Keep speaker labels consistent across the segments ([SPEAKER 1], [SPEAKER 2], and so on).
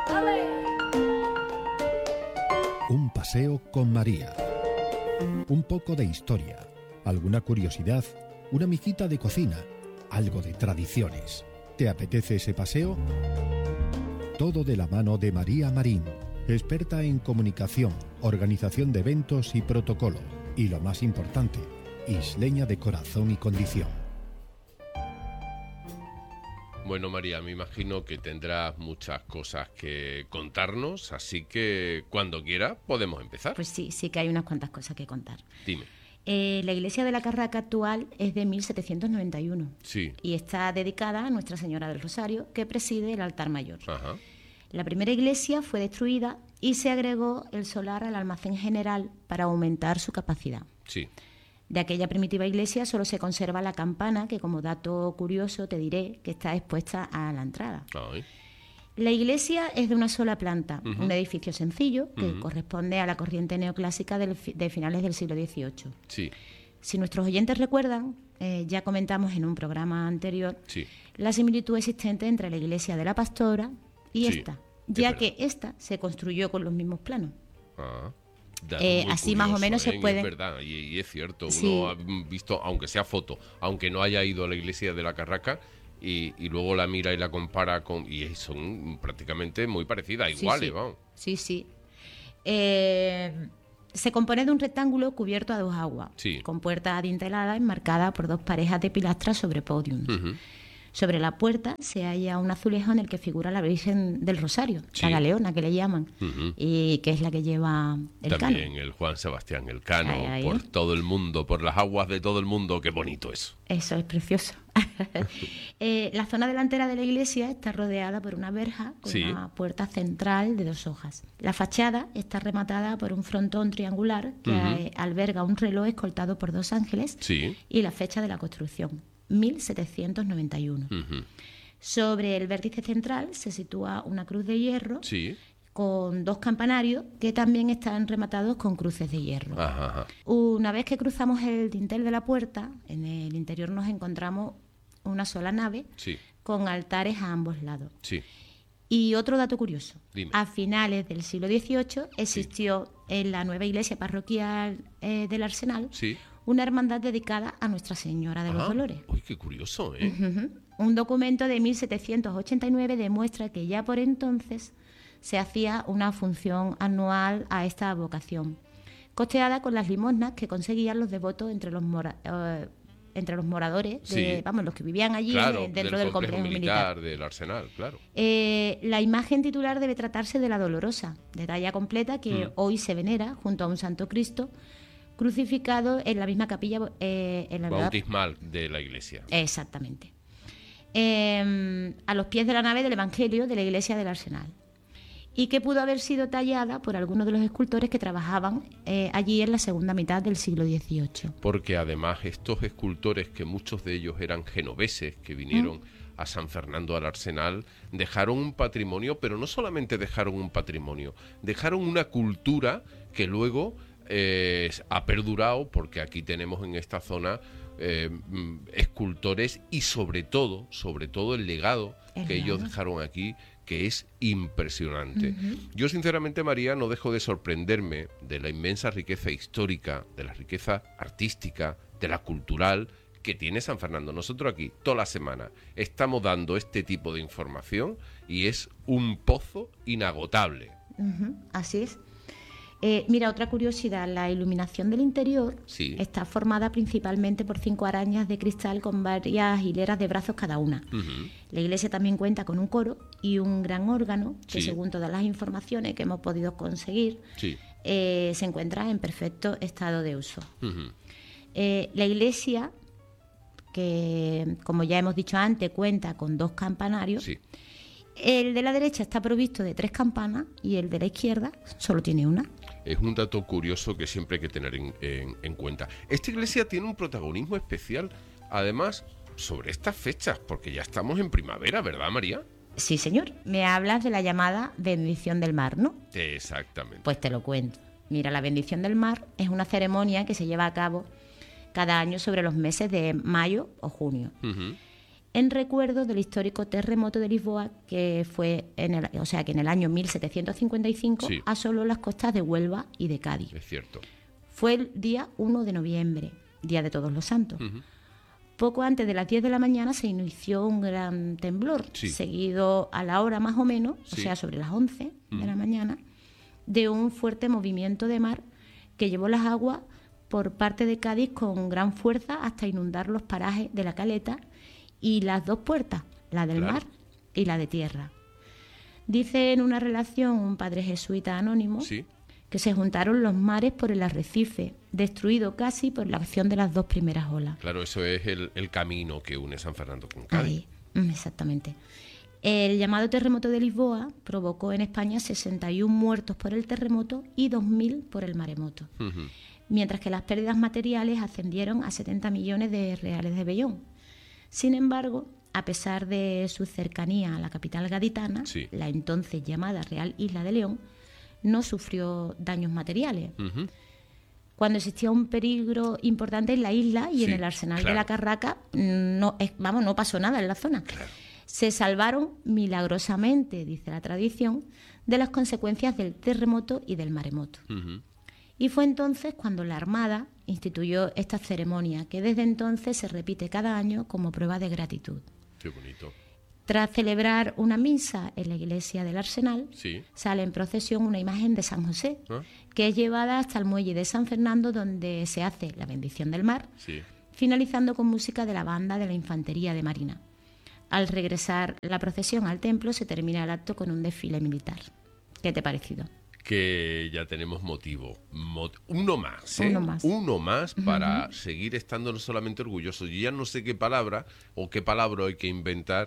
[SPEAKER 1] Un paseo con María. Un poco de historia, alguna curiosidad, una mijita de cocina, algo de tradiciones. ¿Te apetece ese paseo? Todo de la mano de María Marín, experta en comunicación, organización de eventos y protocolo. Y lo más importante, isleña de corazón y condición.
[SPEAKER 2] Bueno, María, me imagino que tendrás muchas cosas que contarnos, así que cuando quiera podemos empezar.
[SPEAKER 3] Pues sí que hay unas cuantas cosas que contar.
[SPEAKER 2] Dime.
[SPEAKER 3] La iglesia de la Carraca actual es de 1791
[SPEAKER 2] Sí.
[SPEAKER 3] y está dedicada a Nuestra Señora del Rosario, que preside el altar mayor.
[SPEAKER 2] Ajá.
[SPEAKER 3] La primera iglesia fue destruida y se agregó el solar al almacén general para aumentar su capacidad.
[SPEAKER 2] Sí.
[SPEAKER 3] De aquella primitiva iglesia solo se conserva la campana, que como dato curioso te diré que está expuesta a la entrada.
[SPEAKER 2] Ay.
[SPEAKER 3] La iglesia es de una sola planta,
[SPEAKER 2] Uh-huh.
[SPEAKER 3] un edificio sencillo que
[SPEAKER 2] Uh-huh.
[SPEAKER 3] corresponde a la corriente neoclásica de finales del siglo XVIII.
[SPEAKER 2] Sí.
[SPEAKER 3] Si nuestros oyentes recuerdan, ya comentamos en un programa anterior
[SPEAKER 2] Sí.
[SPEAKER 3] la similitud existente entre la iglesia de la Pastora y
[SPEAKER 2] Sí,
[SPEAKER 3] esta,
[SPEAKER 2] es
[SPEAKER 3] ya
[SPEAKER 2] verdad.
[SPEAKER 3] que esta se construyó con los mismos planos.
[SPEAKER 2] Ah. Dato
[SPEAKER 3] Así
[SPEAKER 2] muy
[SPEAKER 3] más o
[SPEAKER 2] curioso,
[SPEAKER 3] menos se
[SPEAKER 2] Y
[SPEAKER 3] puede...
[SPEAKER 2] es verdad, y es cierto. Uno
[SPEAKER 3] Sí.
[SPEAKER 2] ha visto, aunque sea foto, aunque no haya ido a la iglesia de la Carraca, y luego la mira y la compara con... Y son prácticamente muy parecidas,
[SPEAKER 3] Sí,
[SPEAKER 2] iguales,
[SPEAKER 3] sí.
[SPEAKER 2] vamos.
[SPEAKER 3] Sí. Se compone de un rectángulo cubierto a dos aguas,
[SPEAKER 2] Sí.
[SPEAKER 3] con puertas adinteladas enmarcadas por dos parejas de pilastras sobre podium.
[SPEAKER 2] Ujú.
[SPEAKER 3] Sobre la puerta se halla un azulejo en el que figura la Virgen del Rosario,
[SPEAKER 2] Sí.
[SPEAKER 3] la Galeona que le llaman,
[SPEAKER 2] Ujú.
[SPEAKER 3] y que es la que lleva el
[SPEAKER 2] También
[SPEAKER 3] cano.
[SPEAKER 2] el Juan Sebastián Elcano,
[SPEAKER 3] Ahí.
[SPEAKER 2] por todo el mundo, por las aguas de todo el mundo. Qué bonito eso.
[SPEAKER 3] Eso es precioso. La zona delantera de la iglesia está rodeada por una verja con
[SPEAKER 2] Sí.
[SPEAKER 3] una puerta central de 2 hojas. La fachada está rematada por un frontón triangular que
[SPEAKER 2] Ujú.
[SPEAKER 3] alberga un reloj escoltado por 2 ángeles
[SPEAKER 2] Sí.
[SPEAKER 3] y la fecha de la construcción, 1791.
[SPEAKER 2] Ujú.
[SPEAKER 3] Sobre el vértice central se sitúa una cruz de hierro
[SPEAKER 2] Sí.
[SPEAKER 3] con 2 campanarios que también están rematados con cruces de hierro.
[SPEAKER 2] Ajá.
[SPEAKER 3] Una vez que cruzamos el dintel de la puerta, en el interior nos encontramos una sola nave
[SPEAKER 2] Sí.
[SPEAKER 3] con altares a ambos lados.
[SPEAKER 2] Sí.
[SPEAKER 3] Y otro dato curioso,
[SPEAKER 2] Dime.
[SPEAKER 3] a finales del siglo XVIII existió en la nueva iglesia parroquial del Arsenal
[SPEAKER 2] Sí.
[SPEAKER 3] una hermandad dedicada a Nuestra Señora de los
[SPEAKER 2] Ah,
[SPEAKER 3] Dolores.
[SPEAKER 2] uy, qué curioso, ¿eh?
[SPEAKER 3] Ujú. Un documento de 1789 demuestra que ya por entonces se hacía una función anual a esta vocación, costeada con las limosnas que conseguían los devotos entre los moradores,
[SPEAKER 2] Sí.
[SPEAKER 3] los que vivían allí
[SPEAKER 2] Claro,
[SPEAKER 3] dentro del complejo militar.
[SPEAKER 2] del Arsenal, claro.
[SPEAKER 3] La imagen titular debe tratarse de la Dolorosa, de talla completa, que hoy se venera junto a un Santo Cristo crucificado en la misma capilla. En la
[SPEAKER 2] Bautismal de la iglesia.
[SPEAKER 3] Exactamente. A los pies de la nave del Evangelio de la iglesia del Arsenal. Y que pudo haber sido tallada por algunos de los escultores que trabajaban allí en la segunda mitad del siglo XVIII.
[SPEAKER 2] Porque además estos escultores, que muchos de ellos eran genoveses, que vinieron a San Fernando al Arsenal, dejaron un patrimonio, pero no solamente dejaron un patrimonio, dejaron una cultura que luego ha perdurado, porque aquí tenemos en esta zona escultores y sobre todo el legado que ellos dejaron aquí, que es impresionante. Yo sinceramente, María, no dejo de sorprenderme de la inmensa riqueza histórica, de la riqueza artística, de la cultural que tiene San Fernando. Nosotros aquí toda la semana estamos dando este tipo de información y es un pozo inagotable.
[SPEAKER 3] Así es. Mira, otra curiosidad, la iluminación del interior
[SPEAKER 2] Sí.
[SPEAKER 3] está formada principalmente por 5 arañas de cristal con varias hileras de brazos cada una.
[SPEAKER 2] Ujú.
[SPEAKER 3] La iglesia también cuenta con un coro y un gran órgano que,
[SPEAKER 2] Sí.
[SPEAKER 3] según todas las informaciones que hemos podido conseguir,
[SPEAKER 2] Sí.
[SPEAKER 3] se encuentra en perfecto estado de uso.
[SPEAKER 2] Ujú.
[SPEAKER 3] La iglesia, que como ya hemos dicho antes, cuenta con 2 campanarios.
[SPEAKER 2] Sí.
[SPEAKER 3] El de la derecha está provisto de 3 campanas y el de la izquierda solo tiene una.
[SPEAKER 2] Es un dato curioso que siempre hay que tener en cuenta. Esta iglesia tiene un protagonismo especial, además, sobre estas fechas, porque ya estamos en primavera, ¿verdad, María?
[SPEAKER 3] Sí, señor. Me hablas de la llamada bendición del mar, ¿no?
[SPEAKER 2] Exactamente.
[SPEAKER 3] Pues te lo cuento. Mira, la bendición del mar es una ceremonia que se lleva a cabo cada año sobre los meses de mayo o junio.
[SPEAKER 2] Ujú.
[SPEAKER 3] en recuerdo del histórico terremoto de Lisboa, que fue que en el año 1755
[SPEAKER 2] Sí.
[SPEAKER 3] asoló las costas de Huelva y de Cádiz.
[SPEAKER 2] Es cierto.
[SPEAKER 3] Fue el día 1 de noviembre, Día de Todos los Santos.
[SPEAKER 2] Ujú.
[SPEAKER 3] Poco antes de las 10 de la mañana se inició un gran temblor,
[SPEAKER 2] Sí.
[SPEAKER 3] seguido a la hora más o menos,
[SPEAKER 2] Sí.
[SPEAKER 3] o sea, sobre las 11 de la mañana, de un fuerte movimiento de mar que llevó las aguas por parte de Cádiz con gran fuerza hasta inundar los parajes de la Caleta y las dos puertas, la del
[SPEAKER 2] Claro.
[SPEAKER 3] mar y la de tierra. Dice en una relación un padre jesuita anónimo
[SPEAKER 2] Sí.
[SPEAKER 3] que se juntaron los mares por el arrecife, destruido casi por la acción de las dos primeras olas.
[SPEAKER 2] Claro, eso es el camino que une San Fernando con Cádiz.
[SPEAKER 3] Ahí, exactamente. El llamado terremoto de Lisboa provocó en España 61 muertos por el terremoto y 2.000 por el maremoto,
[SPEAKER 2] Ujú.
[SPEAKER 3] mientras que las pérdidas materiales ascendieron a 70 millones de reales de vellón. Sin embargo, a pesar de su cercanía a la capital gaditana,
[SPEAKER 2] Sí.
[SPEAKER 3] la entonces llamada Real Isla de León no sufrió daños materiales.
[SPEAKER 2] Ujú.
[SPEAKER 3] Cuando existía un peligro importante en la isla y en
[SPEAKER 2] Sí,
[SPEAKER 3] el arsenal de
[SPEAKER 2] claro.
[SPEAKER 3] la Carraca, no pasó nada en la zona. Se salvaron milagrosamente, dice la tradición, de las consecuencias del terremoto y del maremoto.
[SPEAKER 2] Ujú.
[SPEAKER 3] Y fue entonces cuando la Armada instituyó esta ceremonia, que desde entonces se repite cada año como prueba de gratitud.
[SPEAKER 2] Qué bonito.
[SPEAKER 3] Tras celebrar una misa en la iglesia del Arsenal,
[SPEAKER 2] Sí.
[SPEAKER 3] sale en procesión una imagen de San José,
[SPEAKER 2] ¿Ah?
[SPEAKER 3] que es llevada hasta el muelle de San Fernando, donde se hace la bendición del mar,
[SPEAKER 2] Sí.
[SPEAKER 3] finalizando con música de la banda de la Infantería de Marina. Al regresar la procesión al templo, se termina el acto con un desfile militar. ¿Qué te ha parecido?
[SPEAKER 2] Que ya tenemos motivo. Uno más, ¿eh?
[SPEAKER 3] Uno más.
[SPEAKER 2] Uno más para seguir estando no solamente orgullosos. Yo ya no sé qué palabra o qué palabra hay que inventar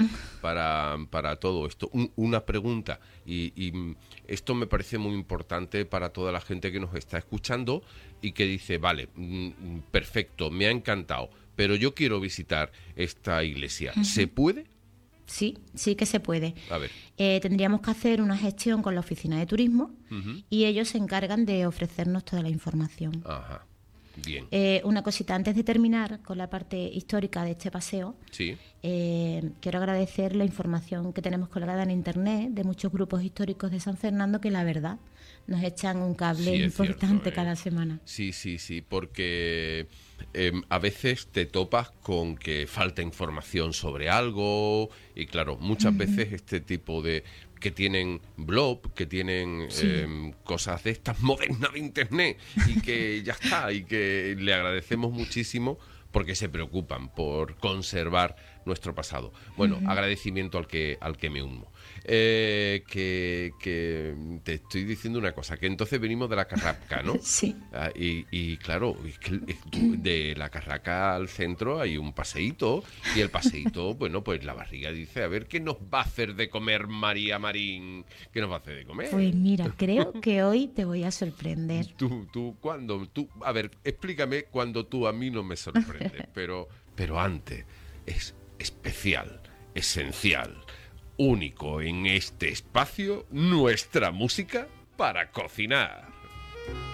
[SPEAKER 2] para todo esto. Una pregunta, y esto me parece muy importante para toda la gente que nos está escuchando y que dice, vale, perfecto, me ha encantado, pero yo quiero visitar esta iglesia. ¿Se puede?
[SPEAKER 3] Sí, sí que se puede.
[SPEAKER 2] A ver.
[SPEAKER 3] Tendríamos que hacer una gestión con la oficina de turismo y ellos se encargan de ofrecernos toda la información.
[SPEAKER 2] Ajá. Bien.
[SPEAKER 3] Una cosita, antes de terminar con la parte histórica de este paseo,
[SPEAKER 2] Sí.
[SPEAKER 3] quiero agradecer la información que tenemos colgada en internet de muchos grupos históricos de San Fernando que la verdad nos echan un cable
[SPEAKER 2] Sí, es
[SPEAKER 3] importante
[SPEAKER 2] cierto,
[SPEAKER 3] cada semana.
[SPEAKER 2] Sí, porque a veces te topas con que falta información sobre algo y claro, muchas veces este tipo de que tienen blog, que tienen cosas de estas modernas de internet y que ya está, y que le agradecemos muchísimo porque se preocupan por conservar nuestro pasado. Bueno, agradecimiento al que me uno. Que te estoy diciendo una cosa, que entonces venimos de la Carraca, ¿no?
[SPEAKER 3] Sí.
[SPEAKER 2] Y claro, es que de la Carraca al centro hay un paseíto y el paseíto, bueno, pues la barriga dice, a ver, ¿qué nos va a hacer de comer María Marín? ¿Qué nos va a hacer de comer?
[SPEAKER 3] Pues mira, creo que hoy te voy a sorprender.
[SPEAKER 2] A ver, explícame cuando tú a mí no me sorprendes, pero antes es especial, esencial, único en este espacio, nuestra música para cocinar.